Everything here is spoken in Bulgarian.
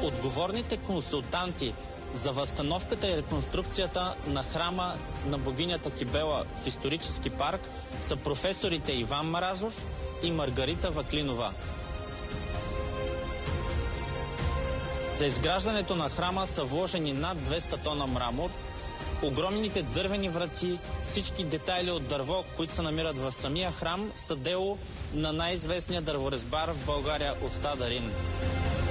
Отговорните консултанти за възстановката и реконструкцията на храма на богинята Кибела в исторически парк са професорите Иван Маразов и Маргарита Ваклинова. За изграждането на храма са вложени над 200 тона мрамор, огромните дървени врати, всички детайли от дърво, които се намират в самия храм, са дело на най-известния дърворезбар в България Оста Дарин.